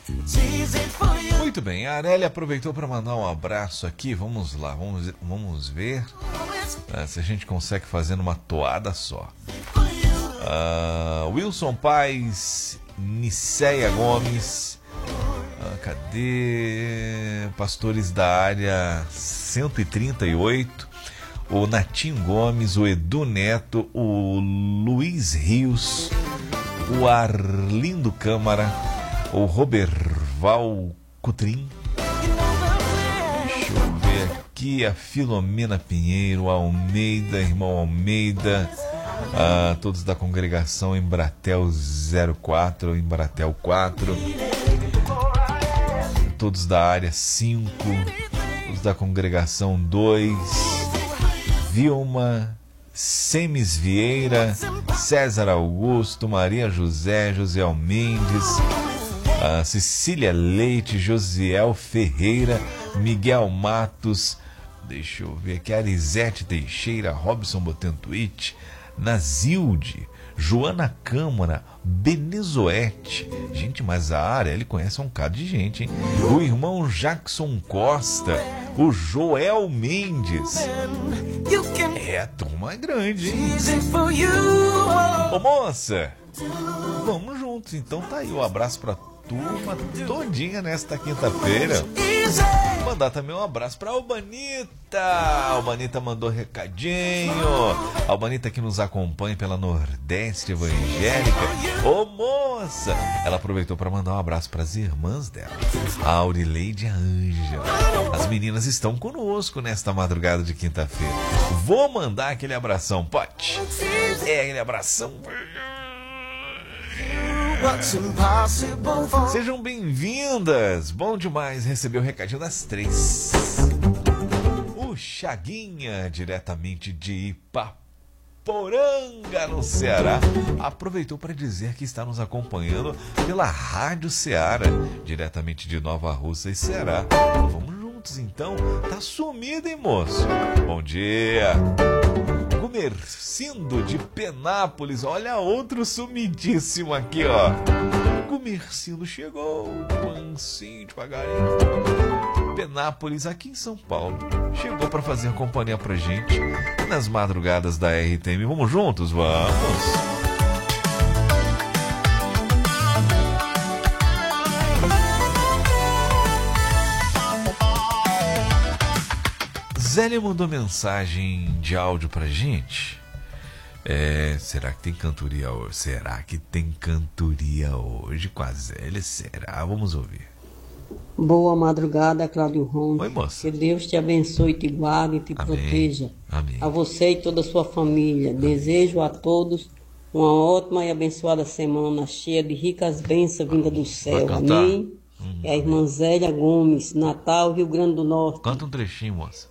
Muito bem, a Arélia aproveitou para mandar um abraço aqui. Vamos lá, vamos ver se a gente consegue fazer numa toada só. Wilson Paz, Niceia Gomes, cadê? Pastores da área 138, o Natinho Gomes, o Edu Neto, o Luiz Rios, o Arlindo Câmara, o Roberval Cutrim. Deixa eu ver aqui, a Filomena Pinheiro, Almeida, irmão Almeida, todos da congregação Embratel 04, Embratel 4, todos da área 5, todos da congregação 2, Vilma, Semes Vieira, César Augusto, Maria José, José Mendes, Cecília Leite, Josiel Ferreira, Miguel Matos, deixa eu ver aqui, Arizete Teixeira, Robson Botentuit, Nazilde, Joana Câmara, Benezoete. Gente, mas a área, ele conhece um bocado de gente, hein? O irmão Jackson Costa, o Joel Mendes. A turma é grande, hein? Ô moça, vamos juntos. Então tá aí o abraço pra turma todinha nesta quinta-feira. Mandar também um abraço pra Albanita. A Albanita mandou recadinho. A Albanita que nos acompanha pela Nordeste Evangélica. Ô moça, ela aproveitou para mandar um abraço para as irmãs dela, a Aurileide e a Ângela. As meninas estão conosco nesta madrugada de quinta-feira. Vou mandar aquele abração, pode? É, aquele abração. Sejam bem-vindas. Bom demais receber o recadinho das 3. O Chaguinha, diretamente de Ipaporanga, no Ceará, aproveitou para dizer que está nos acompanhando pela Rádio Ceará, diretamente de Nova Russa e Ceará. Vamos juntos então. Tá sumido, hein, moço? Bom dia. Gumercindo de Penápolis, olha outro sumidíssimo aqui, ó. Gumercindo chegou, mansinho, devagarinho. Penápolis, aqui em São Paulo, chegou para fazer a companhia pra gente nas madrugadas da RTM. Vamos juntos? Vamos! Zélia mandou mensagem de áudio pra gente. Será que tem cantoria hoje? Será que tem cantoria hoje com a Zélia? Será? Vamos ouvir. Boa madrugada, Cláudio Ronda. Oi, moça. Que Deus te abençoe, te guarde e te proteja. Amém. A você e toda a sua família. Amém. Desejo a todos uma ótima e abençoada semana, cheia de ricas bênçãos vindas do céu. Amém. É a irmã Zélia Gomes, Natal, Rio Grande do Norte. Canta um trechinho, moça.